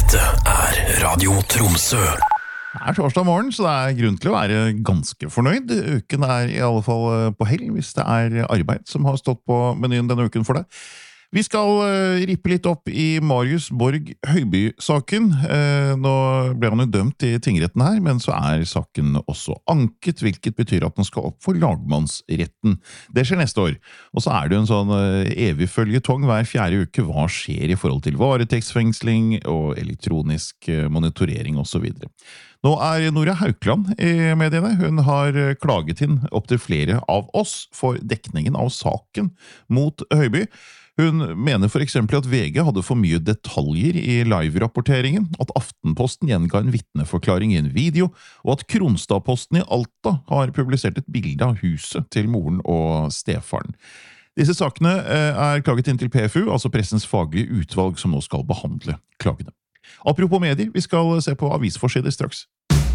Dette Radio Tromsø. Det torsdag morgen, så det grunn til å være ganske fornøyd. Uken I alle fall på hell, hvis det arbeid som har stått på menyen denne uken for deg. Vi skal rippe litt opp I Marius Borg Høiby-saken. Nå ble han jo dømt I tingretten her, men så saken også anket, hvilket betyr at den skal opp for lagmannsretten. Det skjer neste år. Og så det jo en sånn evig føljetong hver fjerde uke. Hva skjer I forhold til varetektsfengsling og elektronisk monitorering og så videre. Nå Nora Haukland I mediene. Hun har klaget inn opp til flere av oss for dekningen av saken mot Høiby. Hun mener for eksempel at VG hadde for mye detaljer I live-rapporteringen, at Aftenposten gjenga en vittneforklaring I en video, og at Kronstadposten I Alta har publisert et bilde av huset til moren og stefaren. Disse sakene klaget inn til PFU, altså Pressens faglige utvalg som nå skal behandle klagene. Apropos medier, vi skal se på avisforsider straks.